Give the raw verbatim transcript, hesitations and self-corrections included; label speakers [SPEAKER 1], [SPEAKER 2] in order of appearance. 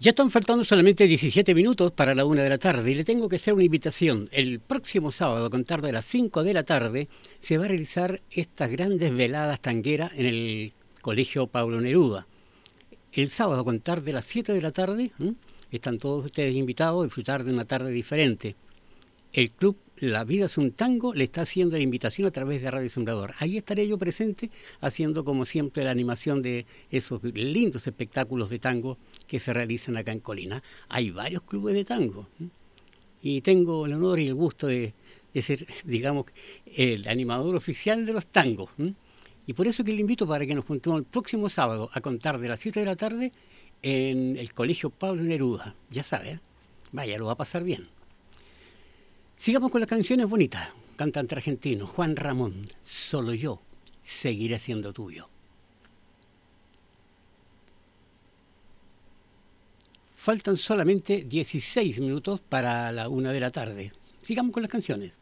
[SPEAKER 1] Ya están faltando solamente diecisiete minutos para la una de la tarde y le tengo que hacer una invitación. El próximo sábado, a contar de las cinco de la tarde, se va a realizar estas grandes veladas tangueras en el Colegio Pablo Neruda. El sábado, a contar de las siete de la tarde, ¿m? Están todos ustedes invitados a disfrutar de una tarde diferente. El club La Vida es un Tango le está haciendo la invitación a través de Radio Sembrador. Ahí estaré yo presente haciendo como siempre la animación de esos lindos espectáculos de tango que se realizan acá en Colina. Hay varios clubes de tango ¿eh? Y tengo el honor y el gusto de, de ser, digamos, el animador oficial de los tangos. ¿eh? Y por eso que le invito para que nos juntemos el próximo sábado a contar de las siete de la tarde en el Colegio Pablo Neruda. Ya sabe, ¿eh? Vaya, lo va a pasar bien. Sigamos con las canciones bonitas. Cantante argentino, Juan Ramón, Solo yo seguiré siendo tuyo. Faltan solamente dieciséis minutos para la una de la tarde. Sigamos con las canciones.